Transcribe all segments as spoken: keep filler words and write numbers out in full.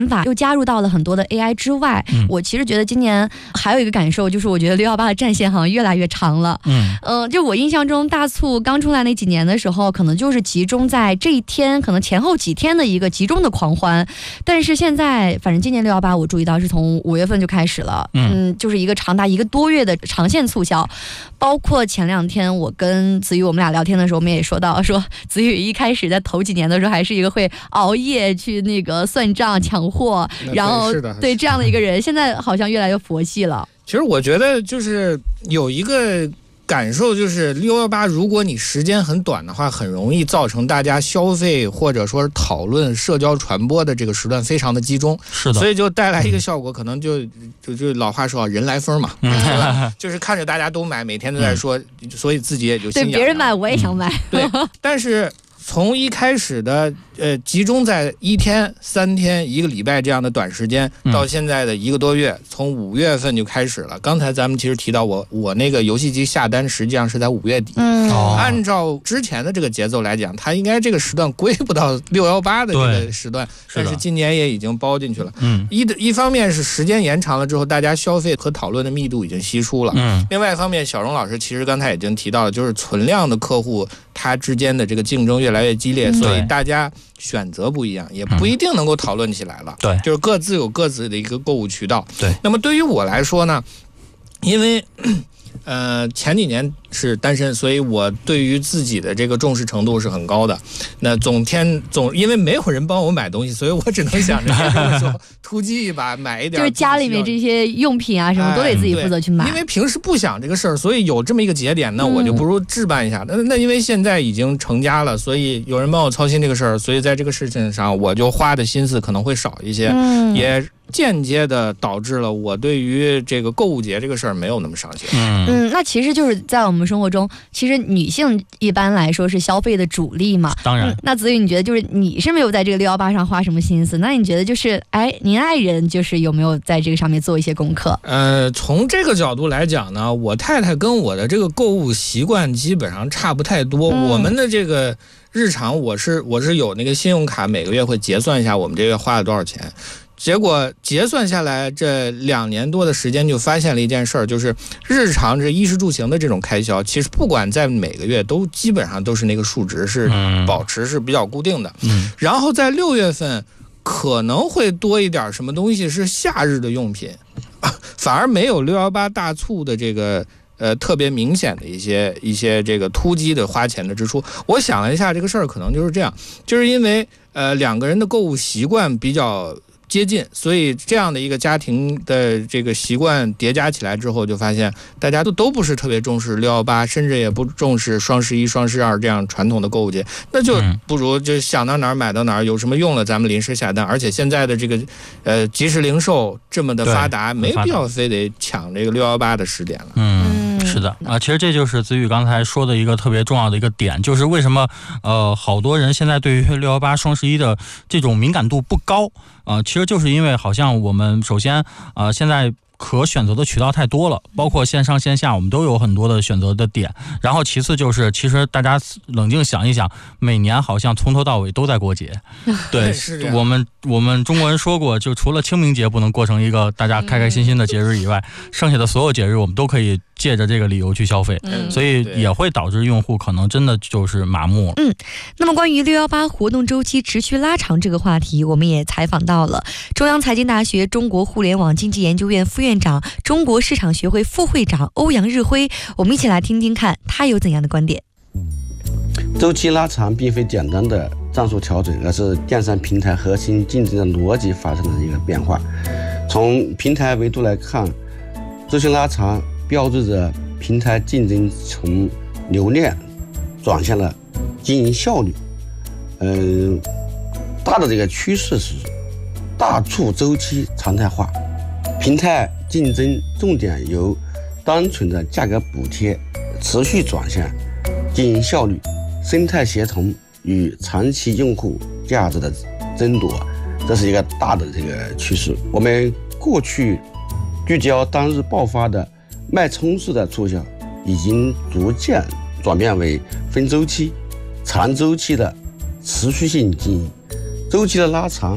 法又加入到了很多的 A I 之外，嗯、我其实觉得今年还有一个感受，就是我觉得六一八的战线好像越来越长了。嗯，呃，就我印象中大促刚出来那几年的时候，可能就是集中在这一天，可能前后几天的一个集中的狂欢。但是现在，反正今年六一八我注意到是从五月份就开始了，嗯，嗯就是一个长达一个多月的长线促销。包括前两天我跟子宇我们俩聊天的时候，我们也说到，说子宇一开始在头几年的时候还是一个会熬夜去那个算账抢货，然后 对, 对这样的一个人，现在好像越来越佛系了。 其实我觉得就是有一个感受，就是六一八如果你时间很短的话，很容易造成大家消费或者说是讨论社交传播的这个时段非常的集中， 是的， 所以就带来一个效果，可能就就就老话说人来疯嘛，嗯、就是看着大家都买，每天都在说，嗯、所以自己也就心痒痒， 对别人买我也想买， 嗯、对，但是从一开始的呃集中在一天、三天、一个礼拜这样的短时间，到现在的一个多月，从五月份就开始了。刚才咱们其实提到我我那个游戏机下单实际上是在五月底，嗯，按照之前的这个节奏来讲，它应该这个时段归不到六一八的这个时段，但是今年也已经包进去了。嗯，一一方面是时间延长了之后，大家消费和讨论的密度已经稀疏了。嗯，另外一方面，小荣老师其实刚才已经提到了，就是存量的客户他之间的这个竞争越来越激烈，所以大家选择不一样，也不一定能够讨论起来了。对，就是各自有各自的一个购物渠道。对，那么对于我来说呢，因为呃前几年是单身，所以我对于自己的这个重视程度是很高的。那总天总因为没有人帮我买东西，所以我只能想着说突击一把买一点， 就是家里面这些用品啊什么都得自己负责去买。 哎、因为平时不想这个事儿，所以有这么一个节点，那我就不如置办一下。那、嗯、那因为现在已经成家了，所以有人帮我操心这个事儿，所以在这个事情上我就花的心思可能会少一些，嗯、也间接的导致了我对于这个购物节这个事儿没有那么上心。 嗯嗯，那其实就是在我们生活中，其实女性一般来说是消费的主力嘛。 当然，嗯、 那子宇，你觉得就是你是没有在这个六一八上花什么心思？那你觉得就是哎，您爱人就是有没有在这个上面做一些功课？ 呃，从这个角度来讲呢，我太太跟我的这个购物习惯基本上差不太多。嗯、我们的这个日常，我是我是有那个信用卡，每个月会结算一下我们这个月花了多少钱。结果结算下来这两年多的时间，就发现了一件事儿，就是日常这衣食住行的这种开销，其实不管在每个月都基本上都是那个数值，是保持是比较固定的。嗯、然后在六月份可能会多一点什么东西是夏日的用品，反而没有六一八大促的这个呃特别明显的一些一些这个突击的花钱的支出。我想了一下，这个事儿可能就是这样，就是因为呃两个人的购物习惯比较接近，所以这样的一个家庭的这个习惯叠加起来之后，就发现大家都都不是特别重视六一八，甚至也不重视双十一、双十二这样传统的购物节，那就不如就想到哪儿买到哪儿，有什么用了咱们临时下单。而且现在的这个呃即时零售这么的发达，没必要非得抢这个六一八的时点了。 嗯，是的啊，其实这就是子宇刚才说的一个特别重要的一个点，就是为什么呃好多人现在对于六一八、双十一的这种敏感度不高。呃，其实就是因为好像我们首先呃现在可选择的渠道太多了，包括线上线下我们都有很多的选择的点。然后其次就是其实大家冷静想一想，每年好像从头到尾都在过节。对，我们我们中国人说过，就除了清明节不能过成一个大家开开心心的节日以外，剩下的所有节日我们都可以借着这个理由去消费，嗯、所以也会导致用户可能真的就是麻木了。 嗯，那么关于六一八活动周期持续拉长这个话题，我们也采访到了中央财经大学中国互联网经济研究院副院长、中国市场学会副会长欧阳日辉，我们一起来听听看他有怎样的观点。 周期拉长并非简单的战术调整，而是电商平台核心竞争的逻辑发生了一个变化。从平台维度来看，周期拉长标志着平台竞争从流量转向了经营效率。嗯、呃，大的这个趋势是大促周期常态化，平台竞争重点由单纯的价格补贴持续转向经营效率、生态协同与长期用户价值的争夺，这是一个大的这个趋势。我们过去聚焦当日爆发的脉冲式的促销，已经逐渐转变为分周期、长周期的持续性经营。周期的拉长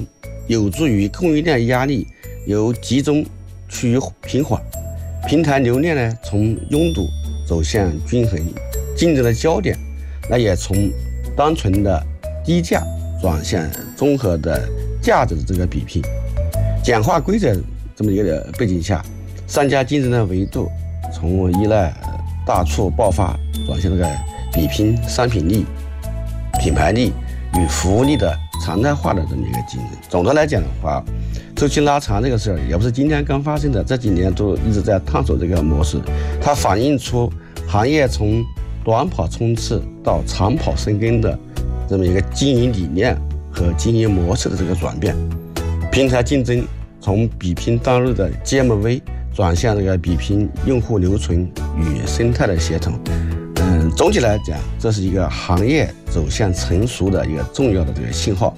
有助于供应链压力由集中趋于平缓，平台流量呢从拥堵走向均衡，竞争的焦点那也从单纯的低价转向综合的价值的这个比拼。简化规则这么一个背景下，商家竞争的维度从依赖大促爆发转向这个比拼商品力、品牌力与服务力的常态化的这么一个竞争。总的来讲的话，周期拉长这个事儿也不是今天刚发生的，这几年都一直在探索这个模式，它反映出行业从短跑冲刺到长跑深耕的这么一个经营理念和经营模式的这个转变。平台竞争从比拼单日的 G M V 转向这个比拼用户留存与生态的协同。嗯，总体来讲，这是一个行业走向成熟的一个重要的这个信号。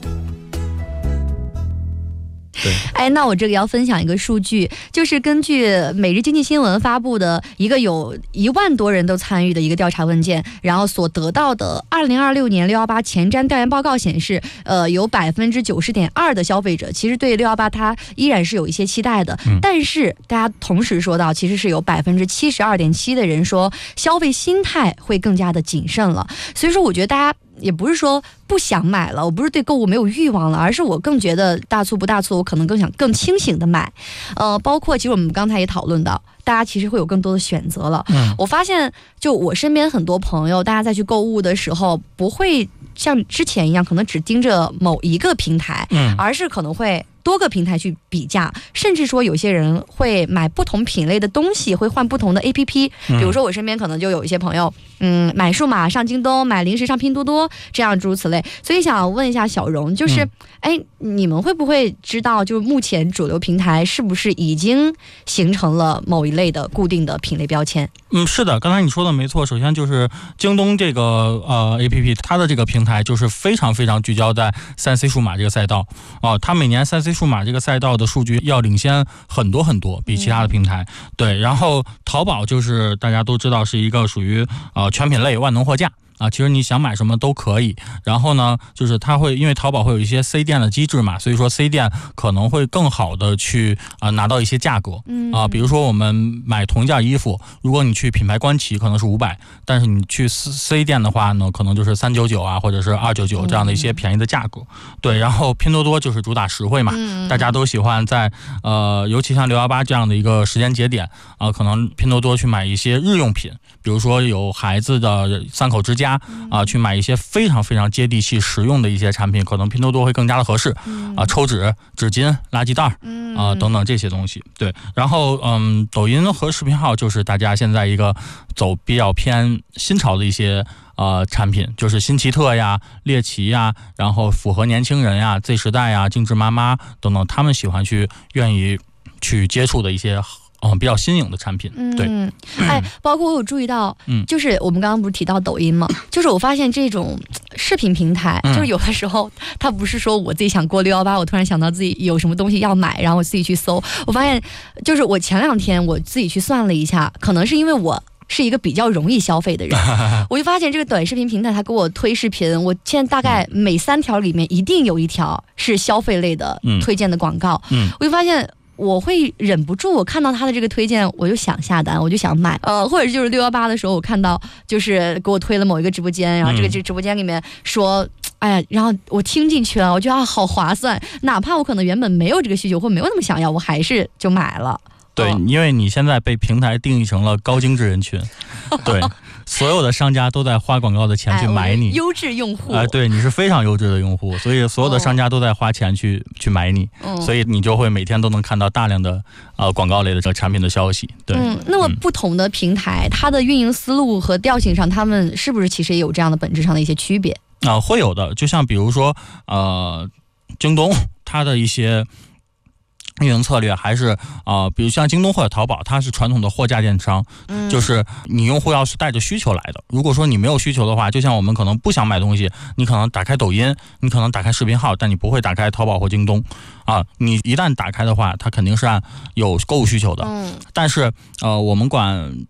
对，哎，那我这个要分享一个数据，就是根据每日经济新闻发布的一个有一万多人都参与的一个调查问卷，然后所得到的二零二六年六一八前瞻调研报告显示，呃，有百分之九十点二的消费者其实对六一八它依然是有一些期待的，嗯、但是大家同时说到，其实是有百分之七十二点七的人说消费心态会更加的谨慎了，所以说我觉得大家。也不是说不想买了，我不是对购物没有欲望了，而是我更觉得大促不大促，我可能更想更清醒的买。呃，包括其实我们刚才也讨论到，大家其实会有更多的选择了。嗯，我发现就我身边很多朋友，大家在去购物的时候，不会像之前一样，可能只盯着某一个平台，嗯，而是可能会多个平台去比价，甚至说有些人会买不同品类的东西，会换不同的 A P P。比如说我身边可能就有一些朋友，嗯，买数码上京东，买零食上拼多多，这样诸如此类。所以想问一下小荣，就是，哎、嗯，你们会不会知道，就目前主流平台是不是已经形成了某一类的固定的品类标签？ 嗯，是的，刚才你说的没错。首先就是京东这个呃 A P P， 它的这个平台就是非常非常聚焦在三 C 数码这个赛道哦、呃，它每年三 C数码这个赛道的数据要领先很多很多，比其他的平台。嗯、对，然后淘宝就是大家都知道是一个属于呃全品类万能货架。啊，其实你想买什么都可以。然后呢，就是它会因为淘宝会有一些 C 店的机制嘛，所以说 C 店可能会更好的去啊、呃、拿到一些价格。嗯啊，比如说我们买同一件衣服，如果你去品牌官旗可能是五百，但是你去 C 店的话呢，可能就是三九九啊，或者是二九九这样的一些便宜的价格。嗯、对，然后拼多多就是主打实惠嘛，嗯、大家都喜欢在呃，尤其像六一八这样的一个时间节点啊、呃，可能拼多多去买一些日用品，比如说有孩子的三口之家。啊、呃，去买一些非常非常接地气、实用的一些产品，可能拼多多会更加的合适。啊、呃，抽纸、纸巾、垃圾袋，啊、呃、等等这些东西。对，然后嗯，抖音和视频号就是大家现在一个走比较偏新潮的一些呃产品，就是新奇特呀、猎奇呀，然后符合年轻人呀、Z 时代呀、精致妈妈等等，他们喜欢去愿意去接触的一些。嗯，比较新颖的产品，对， 嗯，哎，包括我有注意到，嗯，就是我们刚刚不是提到抖音嘛，就是我发现这种视频平台，嗯、就是有的时候它不是说我自己想过六一八，我突然想到自己有什么东西要买，然后我自己去搜，我发现就是我前两天我自己去算了一下，可能是因为我。是一个比较容易消费的人，我就发现这个短视频平台它给我推视频，我现在大概每三条里面一定有一条是消费类的推荐的广告，嗯，我就发现。我会忍不住，我看到他的这个推荐，我就想下单，我就想买，呃，或者就是六一八的时候，我看到就是给我推了某一个直播间，然后这个直播间里面说，哎呀，然后我听进去了，我觉得啊好划算，哪怕我可能原本没有这个需求或没有那么想要，我还是就买了。 对，因为你现在被平台定义成了高精致人群，对，所有的商家都在花广告的钱去买你， 哎、优质用户， 哎、呃，对，你是非常优质的用户，所以所有的商家都在花钱去、哦、去买你、嗯，所以你就会每天都能看到大量的呃广告类的这产品的消息。对， 嗯，那么不同的平台，嗯、它的运营思路和调性上，他们是不是其实也有这样的本质上的一些区别？ 啊、呃，会有的，就像比如说呃，京东它的一些。运营策略还是啊、呃，比如像京东或者淘宝，它是传统的货架电商，嗯，就是你用户要是带着需求来的。如果说你没有需求的话，就像我们可能不想买东西，你可能打开抖音，你可能打开视频号，但你不会打开淘宝或京东啊。你一旦打开的话，它肯定是按有购物需求的。嗯，但是呃，我们管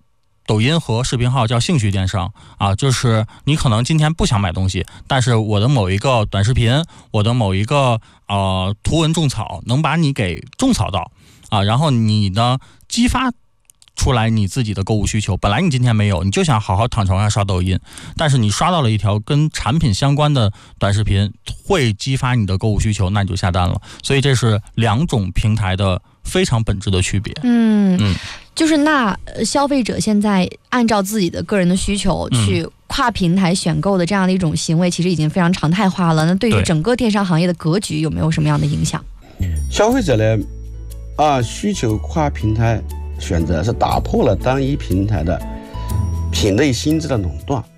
抖音和视频号叫兴趣电商啊，就是你可能今天不想买东西，但是我的某一个短视频，我的某一个呃图文种草，能把你给种草到啊，然后你呢激发出来你自己的购物需求。本来你今天没有，你就想好好躺床上刷抖音，但是你刷到了一条跟产品相关的短视频，会激发你的购物需求，那你就下单了。所以这是两种平台的非常本质的区别。 嗯嗯， 就是那消费者现在按照自己的个人的需求去跨平台选购的这样的一种行为，其实已经非常常态化了。那对于整个电商行业的格局有没有什么样的影响？ 消费者呢，啊，需求跨平台选择是打破了单一平台的品类心智的垄断。